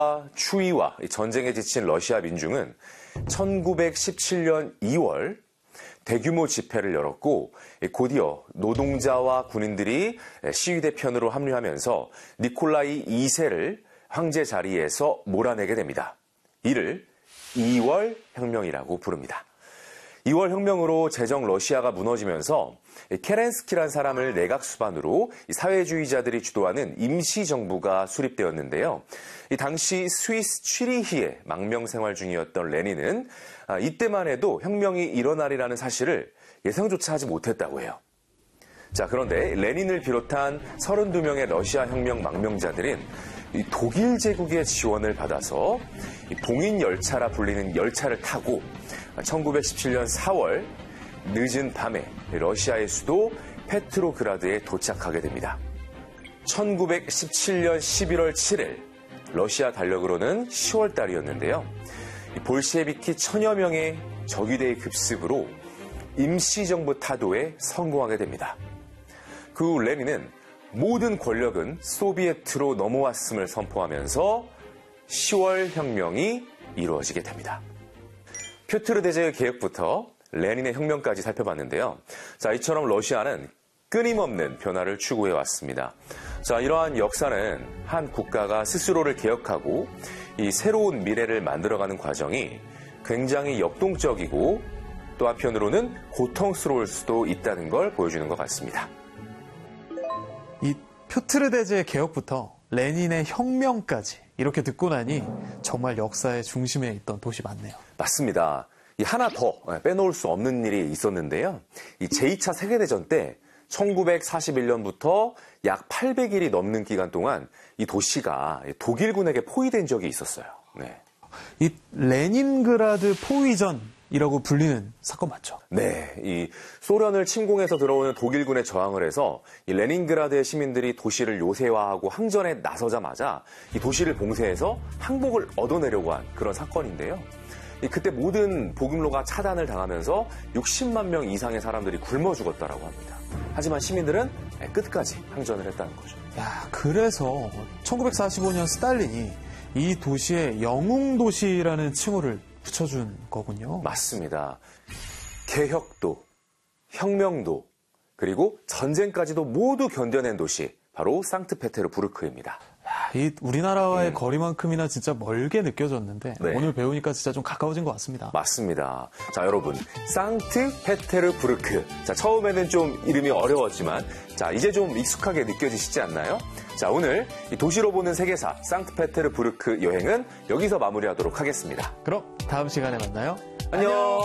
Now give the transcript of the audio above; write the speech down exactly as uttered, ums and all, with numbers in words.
추위와 전쟁에 지친 러시아 민중은 천구백십칠 년 이월 대규모 집회를 열었고 곧이어 노동자와 군인들이 시위대 편으로 합류하면서 니콜라이 이 세를 황제 자리에서 몰아내게 됩니다. 이를 이월 혁명이라고 부릅니다. 이월 혁명으로 제정 러시아가 무너지면서 케렌스키란 사람을 내각 수반으로 사회주의자들이 주도하는 임시정부가 수립되었는데요. 이 당시 스위스 취리히에 망명 생활 중이었던 레닌은 이때만 해도 혁명이 일어나리라는 사실을 예상조차 하지 못했다고 해요. 자, 그런데 레닌을 비롯한 서른두 명의 러시아 혁명 망명자들은 독일 제국의 지원을 받아서 봉인 열차라 불리는 열차를 타고 천구백십칠 년 사월 늦은 밤에 러시아의 수도 페트로그라드에 도착하게 됩니다. 천구백십칠 년 십일월 칠일 러시아 달력으로는 시월 달이었는데요. 볼셰비키 천여 명의 적위대의 급습으로 임시정부 타도에 성공하게 됩니다. 그 후 레닌은 모든 권력은 소비에트로 넘어왔음을 선포하면서 시월 혁명이 이루어지게 됩니다. 퓨트르 대제의 개혁부터 레닌의 혁명까지 살펴봤는데요. 자, 이처럼 러시아는 끊임없는 변화를 추구해 왔습니다. 자, 이러한 역사는 한 국가가 스스로를 개혁하고 이 새로운 미래를 만들어가는 과정이 굉장히 역동적이고 또 한편으로는 고통스러울 수도 있다는 걸 보여주는 것 같습니다. 이 퓨트르 대제의 개혁부터 레닌의 혁명까지 이렇게 듣고 나니 정말 역사의 중심에 있던 도시 맞네요. 맞습니다. 이 하나 더 빼놓을 수 없는 일이 있었는데요. 이 제이 차 세계대전 때 천구백사십일 년부터 약 팔백 일이 넘는 기간 동안 이 도시가 독일군에게 포위된 적이 있었어요. 네. 이 레닌그라드 포위전이라고 불리는 사건 맞죠? 네, 이 소련을 침공해서 들어오는 독일군에 저항을 해서 이 레닌그라드의 시민들이 도시를 요새화하고 항전에 나서자마자 이 도시를 봉쇄해서 항복을 얻어내려고 한 그런 사건인데요. 이 그때 모든 보급로가 차단을 당하면서 육십만 명 이상의 사람들이 굶어 죽었다라고 합니다. 하지만 시민들은 끝까지 항전을 했다는 거죠. 야, 그래서 천구백사십오 년 스탈린이 이 도시에 영웅도시라는 칭호를 붙여준 거군요. 맞습니다. 개혁도, 혁명도, 그리고 전쟁까지도 모두 견뎌낸 도시, 바로 상트페테르부르크입니다. 야, 이 우리나라와의 음. 거리만큼이나 진짜 멀게 느껴졌는데 네. 오늘 배우니까 진짜 좀 가까워진 것 같습니다. 맞습니다. 자, 여러분, 상트페테르부르크. 자, 처음에는 좀 이름이 어려웠지만 자, 이제 좀 익숙하게 느껴지시지 않나요? 자, 오늘 이 도시로 보는 세계사 상트페테르부르크 여행은 여기서 마무리하도록 하겠습니다. 그럼 다음 시간에 만나요. 안녕.